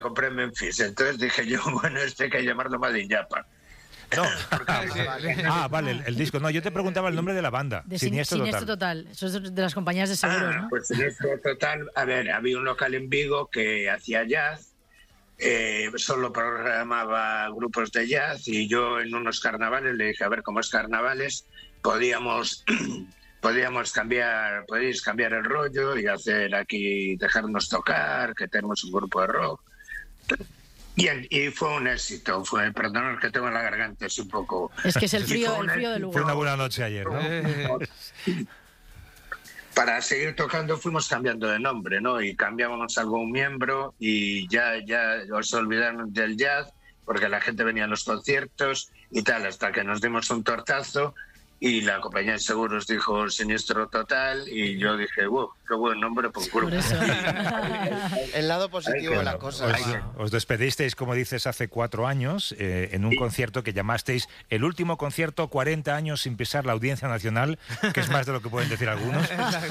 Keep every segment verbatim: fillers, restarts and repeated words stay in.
compré en Memphis. Entonces dije yo, bueno, este hay que llamarlo Made in Japan. No. Ah, vale, el, el disco. No, yo te preguntaba el nombre de la banda. De Siniestro, Siniestro Total. Total. Eso es de las compañías de seguros, ah, ¿no? Pues Siniestro Total, a ver, había un local en Vigo que hacía jazz, eh, solo programaba grupos de jazz, y yo en unos carnavales le dije, a ver, como es carnavales, podíamos... podíamos cambiar, podéis cambiar el rollo y hacer aquí, dejarnos tocar, que tenemos un grupo de rock. Y, y fue un éxito, fue, perdonad que tengo la garganta, es un poco... Es que es el frío, el frío de Lugo. Fue una buena noche ayer, ¿no? Para seguir tocando fuimos cambiando de nombre, ¿no? Y cambiábamos algún miembro y ya, ya os olvidaron del jazz, porque la gente venía a los conciertos y tal, hasta que nos dimos un tortazo. Y la compañía de seguros dijo Siniestro Total, y yo dije, wow, qué buen nombre por grupo. Por eso. El lado positivo de la cosa. Os, os despedisteis, como dices, hace cuatro años, eh, en un sí. concierto que llamasteis el último concierto cuarenta años sin pisar la Audiencia Nacional, que es más de lo que pueden decir algunos.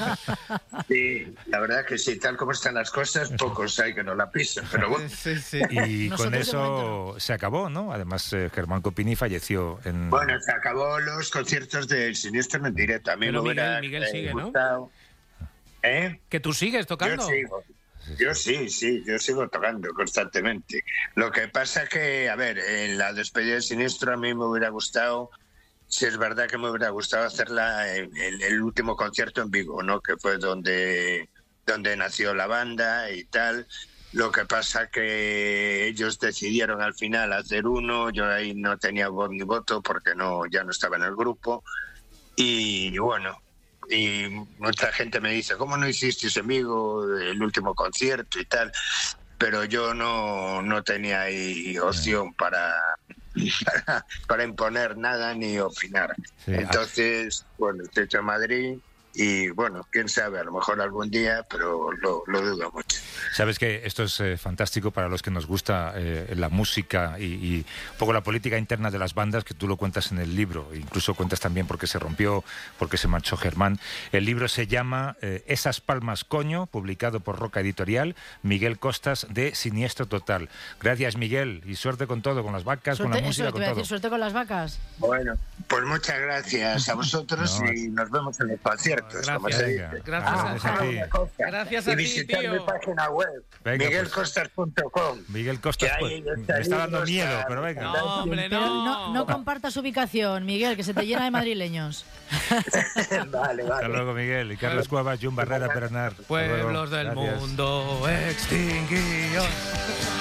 Sí, la verdad que sí, tal como están las cosas, pocos hay que no la pisen, pero bueno. Sí, sí. Y Nosotros con eso no. se acabó, ¿no? Además, eh, Germán Copini falleció en... Bueno, se acabó los conciertos del Siniestro en directo. A mí Pero me Miguel, hubiera Miguel sigue, gustado. ¿no? ¿Eh? Que tú sigues tocando. Yo sigo. Yo sí, sí, yo sigo tocando constantemente. Lo que pasa que, a ver, en la despedida de Siniestro a mí me hubiera gustado, si es verdad que me hubiera gustado hacerla en el, el último concierto en Vigo, ¿no? Que fue donde, donde nació la banda y tal. Lo que pasa que ellos decidieron al final hacer uno, yo ahí no tenía voz ni voto porque no, ya no estaba en el grupo. Y bueno, y mucha gente me dice, ¿cómo no hicisteis en Vigo el último concierto y tal? Pero yo no, no tenía ahí opción para, para, para imponer nada ni opinar. Sí. Entonces, bueno, estoy en Madrid y bueno, quién sabe, a lo mejor algún día, pero lo, lo dudo mucho. Sabes que esto es eh, fantástico para los que nos gusta eh, la música y, y un poco la política interna de las bandas, que tú lo cuentas en el libro, incluso cuentas también por qué se rompió, por qué se marchó Germán. El libro se llama eh, Esas palmas coño, publicado por Roca Editorial, Miguel Costas de Siniestro Total. Gracias, Miguel, y suerte con todo, con las vacas, suerte, con la música, eso, con te voy a todo. decir, suerte con las vacas. Bueno, pues muchas gracias a vosotros no, y nos vemos en el concierto. Gracias, como se dice. Gracias, ah, a ti. Gracias a y ti, visitar tío. mi página web, venga, miguel costas punto com. Miguel Costas, pues, me está dando miedo, está... pero venga. No, hombre, pero no. no. No compartas ubicación, Miguel, que se te llena de madrileños. Vale, vale. Hasta luego, Miguel. Y Carlos Cuevas, Jun Barrera, Bernard. Pueblos del Gracias. mundo extinguidos.